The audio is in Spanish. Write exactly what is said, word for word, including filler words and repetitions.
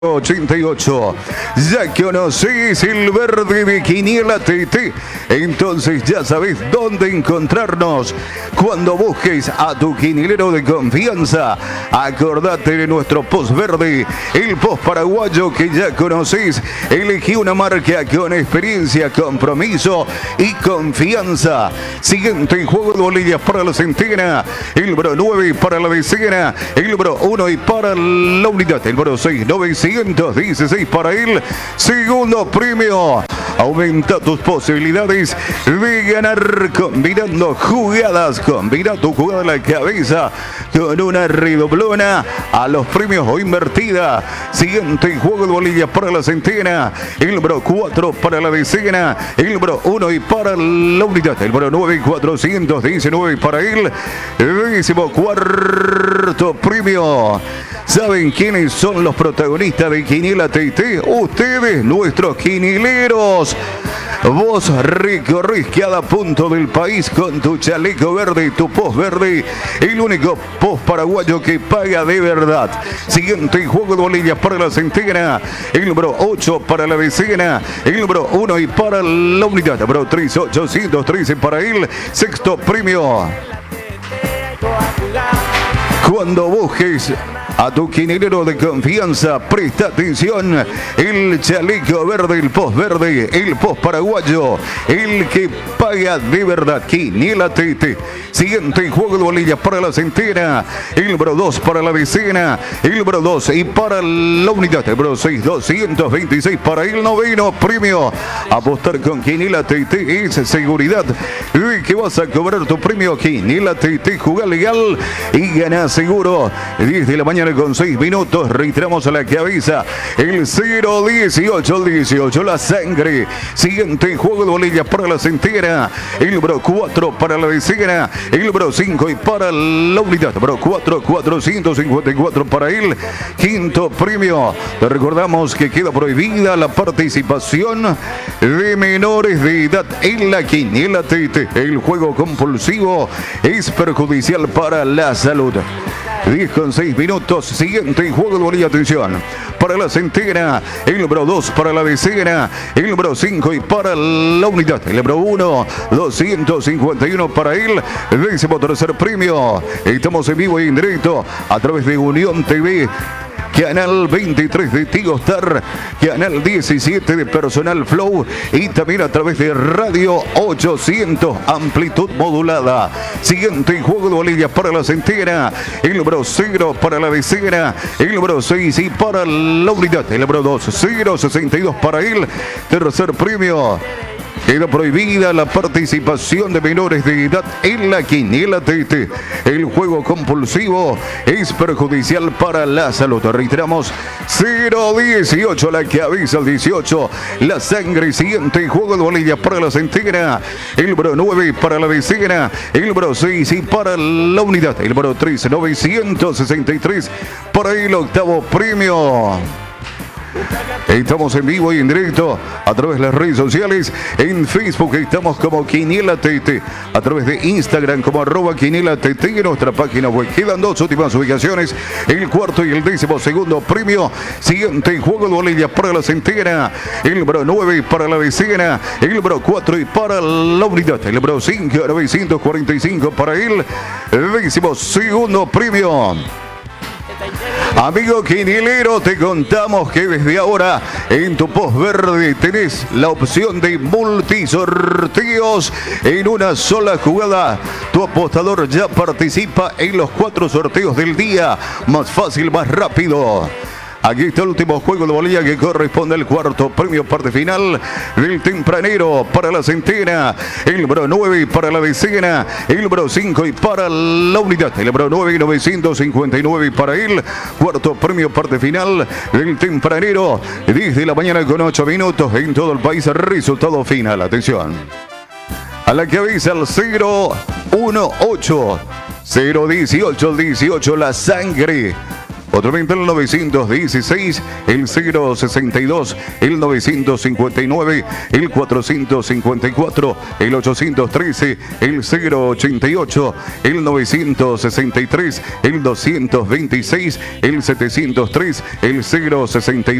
ochenta y ocho. Ya conocéis el verde de Quiniela T T, entonces ya sabés dónde encontrarnos. Cuando busques a tu quinilero de confianza, acordate de nuestro post verde, el post paraguayo que ya conocéis. Elegí una marca con experiencia, compromiso y confianza. Siguiente juego de bolillas para la centena, el bro nueve para la decena, el bro uno y para la unidad, el bro seis, novecientos dieciséis para él. Segundo premio. Aumenta tus posibilidades de ganar combinando jugadas. Combina tu jugada a la cabeza con una redoblona a los premios o invertida. Siguiente juego de bolillas para la centena. El bro cuatro para la decena. El bro uno y para la unidad. El bro nueve, cuatrocientos diecinueve para él. Décimo cuarto premio. ¿Saben quiénes son los protagonistas de Quiniela T T? Ustedes, nuestros quinileros. Vos recorrís cada punto del país con tu chaleco verde y tu post verde, el único post paraguayo que paga de verdad. Siguiente juego de bolillas para la centena, el bro ocho para la decena, el bro uno y para la unidad, bro tres, ochocientos trece para él. Sexto premio. Cuando busques a tu quinilero de confianza, presta atención. El chaleco verde, el post verde, el post paraguayo, el que paga de verdad. Quiniela T T. Siguiente juego de bolillas para la centena. El bro dos para la decena. El bro dos y para la unidad. El bro seis, doscientos veintiséis para el noveno premio. Apostar con Quiniela T T es seguridad de que vas a cobrar tu premio. Quiniela T T, juega legal y gana seguro. diez de la mañana con seis minutos, reiteramos a la cabeza el cero dieciocho dieciocho, la sangre. Siguiente juego de bolillas para la centena, el bro cuatro para la decena, el bro cinco y para la unidad, bro cuatro, cuatrocientos cincuenta y cuatro para él. Quinto premio. Te recordamos que queda prohibida la participación de menores de edad en la Quiniela T T. El juego compulsivo es perjudicial para la salud. diez con seis minutos. Siguiente juego de bolilla. Atención. Para la centena, el bro dos para la decena, el bro cinco y para la unidad. El bro uno, doscientos cincuenta y uno para él. Décimo tercer premio. Estamos en vivo y en directo a través de Unión T V. Canal veintitrés de Tigo Star, Canal diecisiete de Personal Flow y también a través de Radio ochocientos, amplitud modulada. Siguiente juego de bolillas para la centena, el bro cero para la decena, el bro seis y para la unidad, el bro dos, cero sesenta y dos para él. Tercer premio. Queda prohibida la participación de menores de edad en la Quiniela T T. El juego compulsivo es perjudicial para la salud. Reiteramos, cero dieciocho, la cabeza al dieciocho, la sangre. Siguiente juego de bolillas para la centena, el bro nueve para la decena, el bro seis y para la unidad, el bro tres, novecientos sesenta y tres para el octavo premio. Estamos en vivo y en directo a través de las redes sociales. En Facebook estamos como Quiniela T T, a través de Instagram como arroba Quiniela T T y en nuestra página web. Quedan dos últimas ubicaciones, el cuarto y el décimo segundo premio. Siguiente juego de bolillas para la centena, el bro nueve para la decena, el bro cuatro y para la unidad, el bro cinco, novecientos cuarenta y cinco para el décimo segundo premio. Amigo quinilero, te contamos que desde ahora en tu post verde tenés la opción de multisorteos en una sola jugada. Tu apostador ya participa en los cuatro sorteos del día. Más fácil, más rápido. Aquí está el último juego de bolilla que corresponde al cuarto premio, parte final del tempranero para la centena, el bro nueve para la decena, el bro cinco y para la unidad, el bro nueve, novecientos cincuenta y nueve para él. Cuarto premio, parte final del tempranero, diez de la mañana con ocho minutos en todo el país. Resultado final, atención. A la cabeza el cero uno ocho, cero dieciocho dieciocho, la sangre. Otra vez el novecientos dieciséis, el cero sesenta y dos, el novecientos cincuenta y nueve, el cuatrocientos cincuenta y cuatro, el ochocientos trece, el cero ochenta y ocho, el novecientos sesenta y tres, el doscientos veintiséis, el setecientos tres, el cero sesenta y dos.